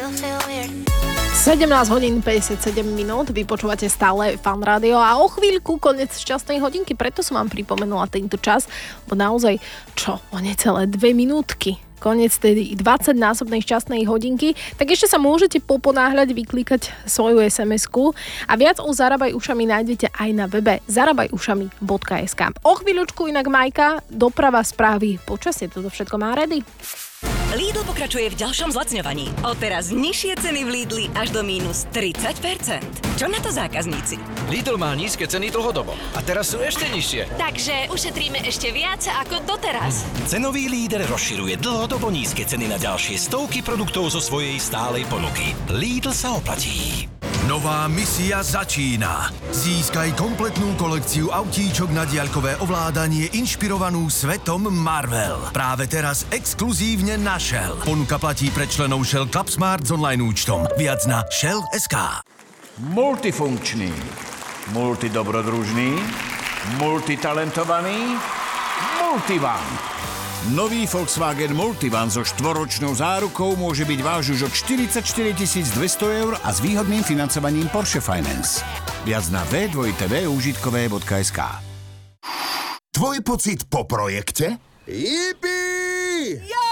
17 hodín 57 minút, vy počúvate stále Fan Rádio a o chvíľku koniec šťastnej hodinky, preto som vám pripomenula tento čas, bo naozaj, o necelé 2 minútky. Koniec tej 20-násobnej šťastnej hodinky, tak ešte sa môžete poponáhľať, vyklikať svoju SMS-ku a viac o Zarábaj ušami nájdete aj na webe zarabajušami.sk. O chvíľučku inak Majka, doprava, správy, počasie, toto všetko má ready. Lidl pokračuje v ďalšom zlacňovaní. Odteraz nižšie ceny v Lidli až do mínus 30%. Čo na to zákazníci? Lidl má nízke ceny dlhodobo a teraz sú ešte nižšie. Takže ušetríme ešte viac ako doteraz. Cenový líder rozširuje dlhodobo nízke ceny na ďalšie stovky produktov zo svojej stálej ponuky. Lidl sa oplatí. Nová misia začína. Získaj kompletnú kolekciu autíčok na diaľkové ovládanie inšpirovanú svetom Marvel. Práve teraz exkluzívne na Shell. Ponuka platí pre členov Shell Club Smart s online účtom. Viac na Shell.sk. Multifunkčný, multidobrodružný, multitalentovaný, Multivan. Nový Volkswagen Multivan so 4-ročnou zárukou môže byť váš už od 44 200 eur a s výhodným financovaním Porsche Finance. Viac na v2tv.užitkové.sk. Tvoj pocit po projekte? Jipi! Ja!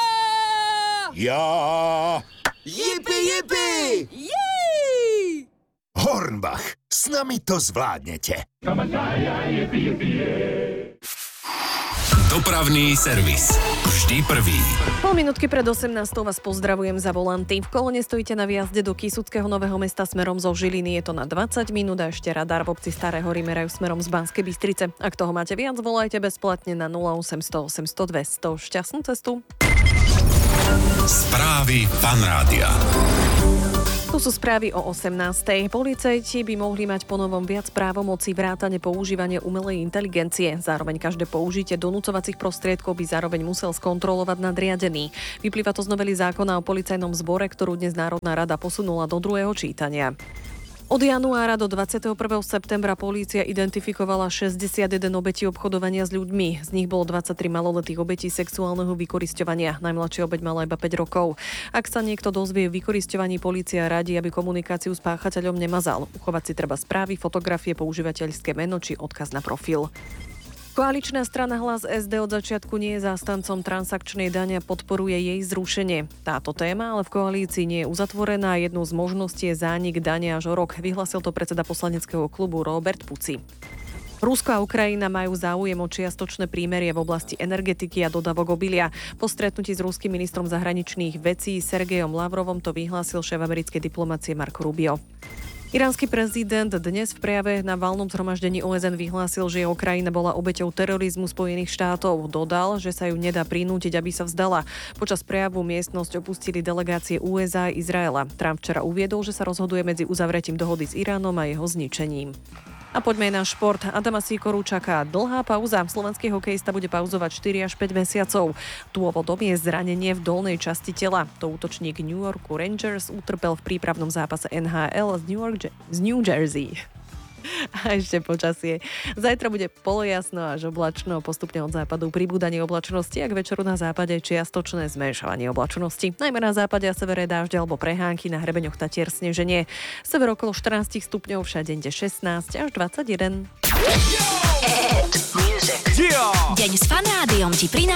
Jipi, jipi! Hornbach, s nami to zvládnete. Dopravný servis. Vždy prvý. Pol minútky pred 18. vás pozdravujem za volanty. V kolone stojíte na výjazde do Kysuckého Nového Mesta smerom zo Žiliny. Je to na 20 minút a ešte radar v obci Staré Hory merajú smerom z Banskej Bystrice. Ak toho máte viac, volajte bezplatne na 0800 800 200. Šťastnú cestu. Správy Fan Rádia. Tu sú správy o 18. Policajti by mohli mať ponovom viac právomocí vrátane používania umelej inteligencie. Zároveň každé použitie donúcovacích prostriedkov by zároveň musel skontrolovať nadriadený. Vyplýva to z novely zákona o policajnom zbore, ktorú dnes Národná rada posunula do druhého čítania. Od januára do 21. septembra polícia identifikovala 61 obetí obchodovania s ľuďmi. Z nich bolo 23 maloletých obetí sexuálneho vykorisťovania. Najmladšia obeť mala iba 5 rokov. Ak sa niekto dozvie o vykorisťovaní, polícia radí, aby komunikáciu s páchateľom nemazal. Uchovať si treba správy, fotografie, používateľské meno či odkaz na profil. Koaličná strana Hlas SD od začiatku nie je zástancom transakčnej dane a podporuje jej zrušenie. Táto téma ale v koalícii nie je uzatvorená. Jednou z možností je zánik dane až o rok. Vyhlasil to predseda poslaneckého klubu Robert Puci. Rusko a Ukrajina majú záujem o čiastočné prímerie v oblasti energetiky a dodávok obilia. Po stretnutí s ruským ministrom zahraničných vecí Sergejom Lavrovom to vyhlásil šéf americkej diplomacie Marco Rubio. Iránsky prezident dnes v prejave na valnom zhromaždení OSN vyhlásil, že jeho krajina bola obeťou terorizmu Spojených štátov. Dodal, že sa ju nedá prinútiť, aby sa vzdala. Počas prejavu miestnosť opustili delegácie USA a Izraela. Trump včera uviedol, že sa rozhoduje medzi uzavretím dohody s Iránom a jeho zničením. A poďme na šport. Adama Sýkoru čaká dlhá pauza. Slovenský hokejista bude pauzovať 4 až 5 mesiacov. Dôvodom je zranenie v dolnej časti tela. To útočník New Yorku Rangers utrpel v prípravnom zápase NHL z New Jersey. A ešte počasie. Zajtra bude polojasno až oblačno, postupne od západu pribúdanie oblačnosti a k večeru na západe čiastočné zmenšovanie oblačnosti. Najmä na západe a severe dážď alebo prehánky, na hrebeňoch Tatier sneženie. Sever okolo 14 stupňov, všade 16 až 21. Deň s Fan Rádiom ti prináša